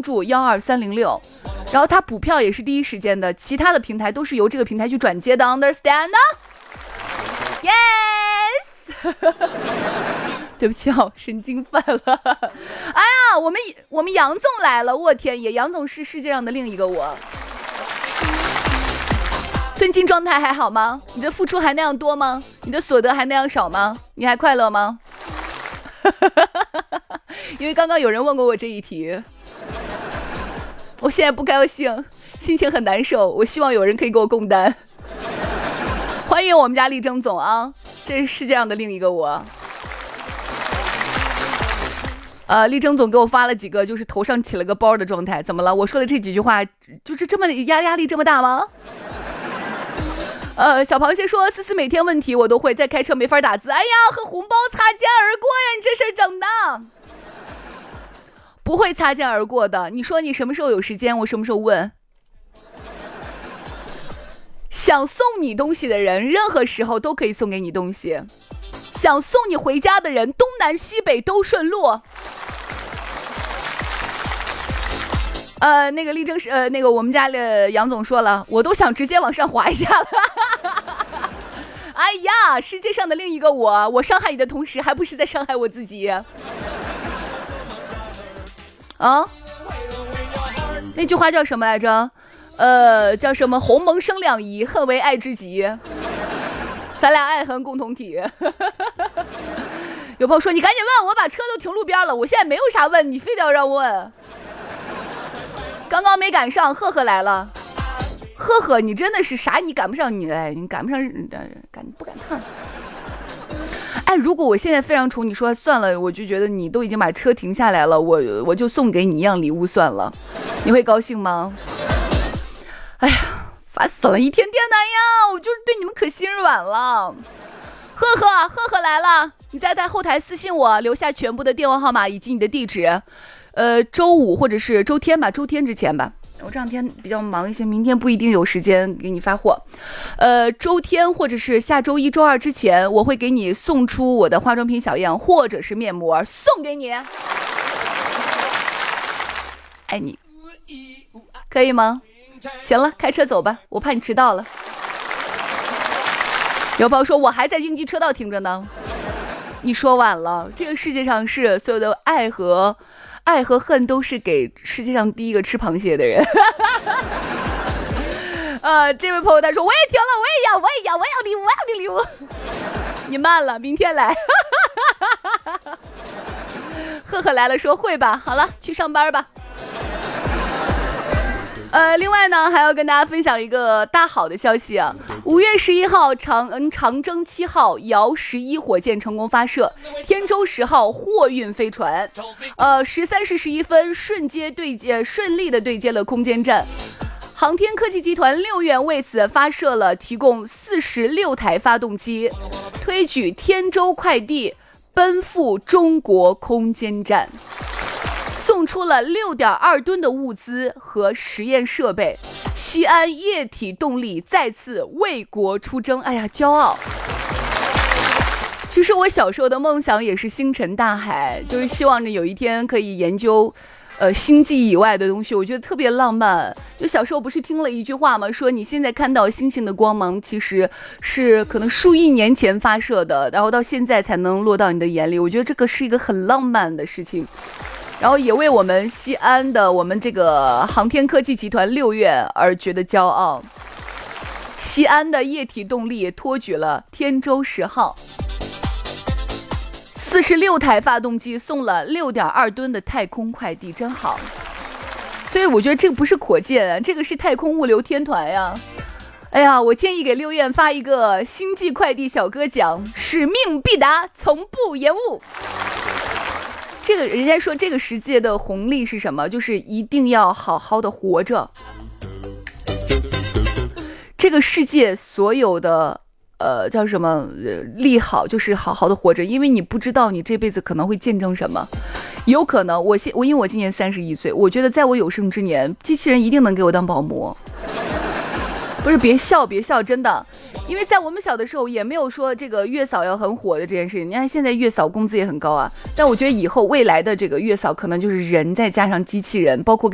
注12306，然后他补票也是第一时间的，其他的平台都是由这个平台去转接的 ，understand？ Yes 对不起啊，神经犯了。哎呀，我们杨总来了，我天爷，杨总是世界上的另一个我。最近状态还好吗？你的付出还那样多吗？你的所得还那样少吗？你还快乐吗？因为刚刚有人问过我这一题，我现在不高兴，心情很难受，我希望有人可以给我共担。欢迎我们家力争总啊，这是世界上的另一个我。力争总给我发了几个就是头上起了个包的状态，怎么了？我说的这几句话就是这么压力这么大吗？小螃蟹说思思每天问题我都会，在开车没法打字，哎呀，和红包擦肩而过呀，你这事儿整的不会擦肩而过的。你说你什么时候有时间，我什么时候问。想送你东西的人任何时候都可以送给你东西，想送你回家的人东南西北都顺路。那个力争是那个我们家的杨总说了，我都想直接往上滑一下了。哎呀，世界上的另一个我伤害你的同时还不是在伤害我自己啊？那句话叫什么来着？叫什么？鸿蒙生两仪，恨为爱之极。咱俩爱恨共同体。有朋友说你赶紧问，我把车都停路边了，我现在没有啥问，你非得要让我问。刚刚没赶上，赫赫来了。赫赫，你真的是啥？你赶不上你，哎，你赶不上，不赶趟。哎，如果我现在非常宠，你说算了，我就觉得你都已经把车停下来了，我就送给你一样礼物算了，你会高兴吗？哎呀，烦死了，一天天的呀，我就是对你们可心软了。赫赫来了，你在后台私信我，留下全部的电话号码以及你的地址。周五或者是周天吧，周天之前吧，我这两天比较忙一些，明天不一定有时间给你发货。周天或者是下周一周二之前，我会给你送出我的化妆品小样或者是面膜送给你。爱你，可以吗？行了，开车走吧，我怕你迟到了。有朋友说我还在应急车道停着呢，你说晚了。这个世界上是所有的爱和恨都是给世界上第一个吃螃蟹的人。这位朋友他说我也停了，我也要礼物，我要礼物。你慢了，明天来。赫赫来了说会吧，好了，去上班吧。另外呢，还要跟大家分享一个大好的消息啊！5月11号，长征7号遥11火箭成功发射，天舟10号货运飞船，13时11分顺利的对接了空间站。航天科技集团6院为此发射了提供46台发动机，推举天舟快递奔赴中国空间站。送出了6.2吨的物资和实验设备，西安液体动力再次为国出征，哎呀，骄傲！其实我小时候的梦想也是星辰大海，就是希望着有一天可以研究星际以外的东西，我觉得特别浪漫。就小时候不是听了一句话吗？说你现在看到星星的光芒，其实是可能数亿年前发射的，然后到现在才能落到你的眼里。我觉得这个是一个很浪漫的事情。然后也为我们西安的我们这个航天科技集团6院而觉得骄傲。西安的液体动力托举了天舟10号，46台发动机送了6.2吨的太空快递，真好。所以我觉得这个不是火箭，这个是太空物流天团呀。哎呀，我建议给6院发一个星际快递小哥奖，使命必达，从不延误。这个人家说这个世界的红利是什么？就是一定要好好的活着。这个世界所有的叫什么利好，就是好好的活着，因为你不知道你这辈子可能会见证什么。有可能因为我今年31岁，我觉得在我有生之年，机器人一定能给我当保姆。不是，别笑，真的，因为在我们小的时候也没有说这个月嫂要很火的这件事情。你看现在月嫂工资也很高啊，但我觉得以后未来的这个月嫂可能就是人再加上机器人，包括